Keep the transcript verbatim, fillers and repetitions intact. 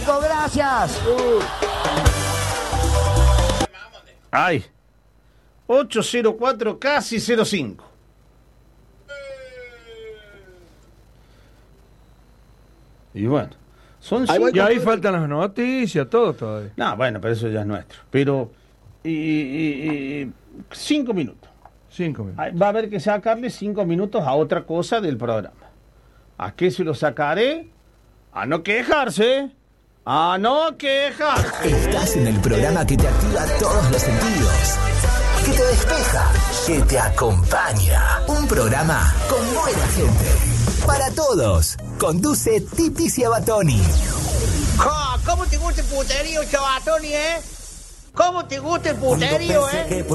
cinco, gracias. Uh. Ay. ocho cero cuatro, casi cero cinco. Y bueno, son Ahí voy cinco. Y ahí faltan las noticias, todo todavía. No, bueno, pero eso ya es nuestro. Pero, y, y- y- cinco minutos. Cinco minutos. Ay, va a haber que sacarle cinco minutos a otra cosa del programa. ¿A qué se lo sacaré? A no quejarse. A no quejarse. Estás en el programa que te activa todos los sentidos, que te despeja, que te acompaña. Un programa con buena gente. Para todos. Conduce Titi Ciabatoni. Ja, ¿cómo te gusta el puterío, Chabatoni, eh? ¿Cómo te gusta el puterío, eh?